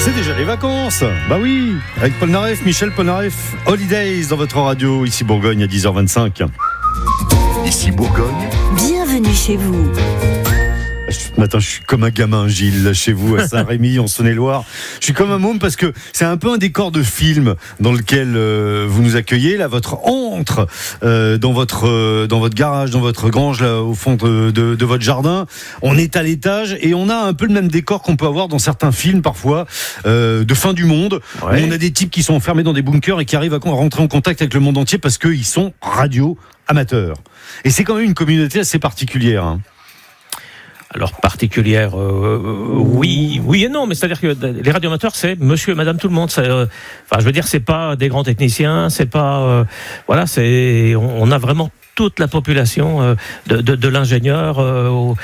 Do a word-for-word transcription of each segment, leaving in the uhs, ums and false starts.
C'est déjà les vacances. Bah oui, avec Polnareff, Michel Polnareff, Holidays dans votre radio, ici Bourgogne à dix heures vingt-cinq. Ici Bourgogne. Bienvenue chez vous. Ce matin, je suis comme un gamin, Gilles, là, chez vous, à Saint-Rémy, en Saône-et-Loire. Je suis comme un môme parce que c'est un peu un décor de film dans lequel euh, vous nous accueillez. Là, votre antre euh, dans votre euh, dans votre garage, dans votre grange, là, au fond de, de, de votre jardin. On est à l'étage et on a un peu le même décor qu'on peut avoir dans certains films parfois euh, de fin du monde. Ouais. On a des types qui sont enfermés dans des bunkers et qui arrivent à rentrer en contact avec le monde entier parce qu'ils sont radio amateurs. Et c'est quand même une communauté assez particulière. Hein. Alors particulière, euh, oui, oui et non, mais c'est-à-dire que les radioamateurs, c'est Monsieur et Madame tout le monde. C'est, euh, enfin, je veux dire, c'est pas des grands techniciens, c'est pas, euh, voilà, c'est, on, on a vraiment toute la population euh, de, de, de l'ingénieur euh, aux,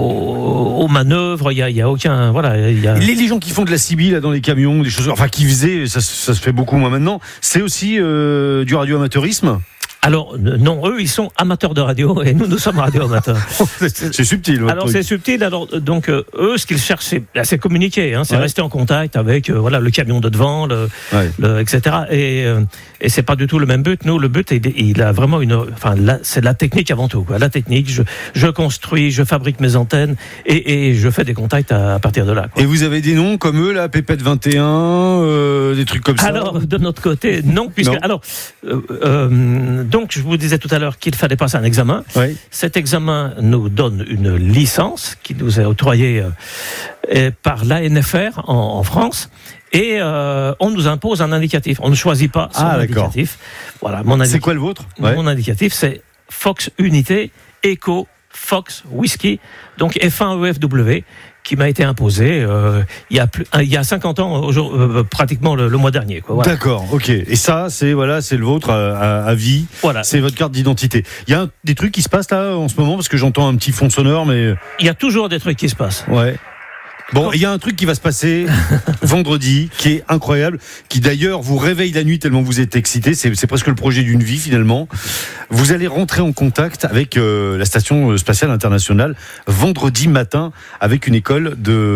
aux, aux manœuvres. Il y a, il y a aucun, voilà. Il y a... Les, les gens qui font de la C B là dans les camions, des choses, enfin qui faisaient, ça, ça se fait beaucoup moins maintenant. C'est aussi euh, du radioamateurisme. Alors non, eux ils sont amateurs de radio et nous nous sommes radio-amateurs. c'est, c'est subtil. Alors truc. c'est subtil. Alors donc euh, eux ce qu'ils cherchent c'est, c'est communiquer, hein, c'est ouais. rester en contact avec euh, voilà le camion de devant, le, ouais. le et cetera. Et euh, et c'est pas du tout le même but. Nous le but il, il a vraiment une, enfin là, c'est la technique avant tout. Quoi. La technique, je, je construis, je fabrique mes antennes et, et je fais des contacts à, à partir de là. Quoi. Et vous avez des noms comme eux là, Pépette vingt et un, euh, des trucs comme ça. Alors de notre côté non puisque non. alors euh, euh, donc je vous disais tout à l'heure qu'il fallait passer un examen. Oui. Cet examen nous donne une licence qui nous est octroyée euh, par l'A N F R en, en France. Et euh, on nous impose un indicatif. On ne choisit pas son ah, indicatif. Voilà, mon indicatif. C'est quoi le vôtre ? Ouais. Mon indicatif, c'est Fox Unité Echo Fox Whisky, donc F un E F W, qui m'a été imposé euh, il y a plus, il y a cinquante ans, euh, pratiquement le, le mois dernier. Quoi, voilà. D'accord, ok. Et ça, c'est voilà, c'est le vôtre à, à, à vie. Voilà. C'est votre carte d'identité. Il y a un, des trucs qui se passent là en ce moment parce que j'entends un petit fond sonore, mais il y a toujours des trucs qui se passent. Ouais. Bon, il y a un truc qui va se passer vendredi, qui est incroyable, qui d'ailleurs vous réveille la nuit tellement vous êtes excité. C'est, c'est presque le projet d'une vie finalement. Vous allez rentrer en contact avec euh, la station spatiale internationale vendredi matin avec une école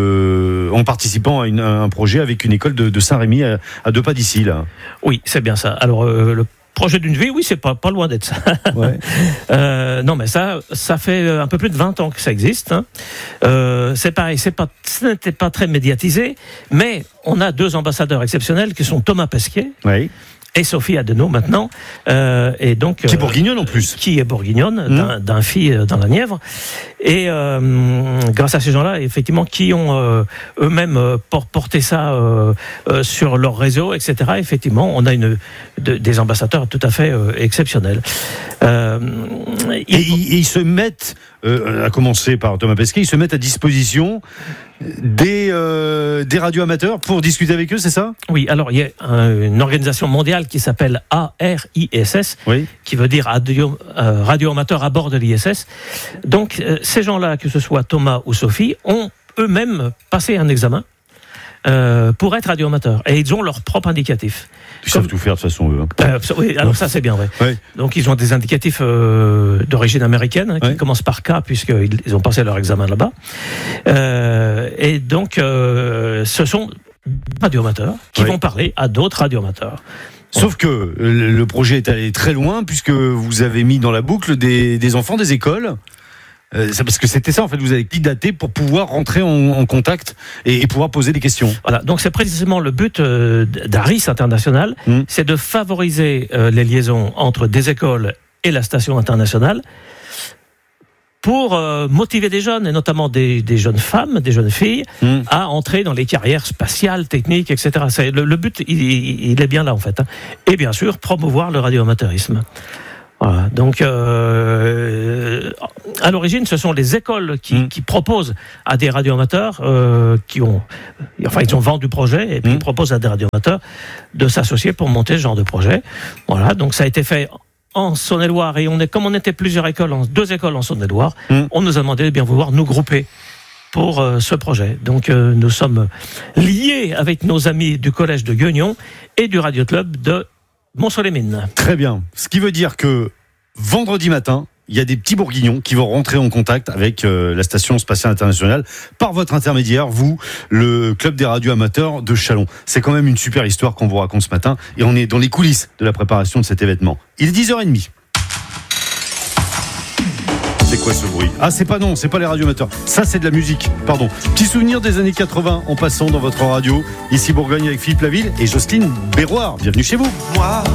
de, en participant à, une, à un projet avec une école de, de Saint-Rémy à, à deux pas d'ici là. Oui, c'est bien ça. Alors euh, le projet d'une vie, oui, c'est pas, pas loin d'être ça. Ouais. euh, non, mais ça, ça fait un peu plus de vingt ans que ça existe. Hein. Euh, c'est pareil, c'est pas, ce n'était pas très médiatisé, mais on a deux ambassadeurs exceptionnels qui sont Thomas Pesquet. Oui. Et Sophie Adenau maintenant, euh, et donc qui est bourguignonne en plus, qui est bourguignonne mmh. d'un, d'un fille dans la Nièvre, et euh, grâce à ces gens-là, effectivement, qui ont euh, eux-mêmes euh, porté ça euh, euh, sur leur réseau, et cetera. Effectivement, on a une de, des ambassadeurs tout à fait euh, exceptionnels. Euh, et, ils, et ils se mettent, euh, à commencer par Thomas Pesquet, ils se mettent à disposition des euh, des radioamateurs pour discuter avec eux, c'est ça ? Oui, alors il y a un, une organisation mondiale qui s'appelle A R I S S, oui. qui veut dire radio, euh, radioamateur à bord de l'I S S. Donc euh, ces gens-là, que ce soit Thomas ou Sophie, ont eux-mêmes passé un examen euh, pour être radioamateurs et ils ont leur propre indicatif. Ils savent tout faire de toute façon eux. Hein. Euh, oui, alors ça c'est bien vrai. Ouais. Donc ils ont des indicatifs euh, d'origine américaine hein, qui ouais. commencent par K puisqu'ils ils ont passé leur examen là-bas. Euh, et donc euh, ce sont radioamateurs qui ouais. vont parler à d'autres radioamateurs. Sauf que le projet est allé très loin puisque vous avez mis dans la boucle des, des enfants des écoles. Euh, c'est parce que c'était ça en fait, vous avez candidaté pour pouvoir rentrer en, en contact et, et pouvoir poser des questions. Voilà, donc c'est précisément le but euh, d'Aris International, mmh. c'est de favoriser euh, les liaisons entre des écoles et la station internationale pour euh, motiver des jeunes, et notamment des, des jeunes femmes, des jeunes filles, mmh. à entrer dans les carrières spatiales, techniques, et cetera. C'est, le, le but, il, il est bien là en fait. Hein. Et bien sûr, promouvoir le radioamateurisme. Voilà. Donc, euh, à l'origine, ce sont les écoles qui, mmh. qui proposent à des radioamateurs euh, qui ont, enfin, ils ont vendu le projet et puis mmh. ils proposent à des radioamateurs de s'associer pour monter ce genre de projet. Voilà. Donc, ça a été fait en Saône-et-Loire et on est, comme on était plusieurs écoles, en, deux écoles en Saône-et-Loire, mmh. on nous a demandé de bien vouloir nous grouper pour euh, ce projet. Donc, euh, nous sommes liés avec nos amis du collège de Gueugnon et du radio club de Montceau-les-Mines. Très bien. Ce qui veut dire que vendredi matin, il y a des petits bourguignons qui vont rentrer en contact avec euh, la Station Spatiale Internationale par votre intermédiaire, vous, le Club des radios amateurs de Châlons. C'est quand même une super histoire qu'on vous raconte ce matin et on est dans les coulisses de la préparation de cet événement. Il est dix heures trente. C'est quoi ce bruit ? Ah, c'est pas non, c'est pas les radioamateurs. Ça, c'est de la musique. Pardon. Petit souvenir des années quatre-vingts en passant dans votre radio. Ici Bourgogne avec Philippe Laville et Jocelyne Berroir. Bienvenue chez vous. Moi.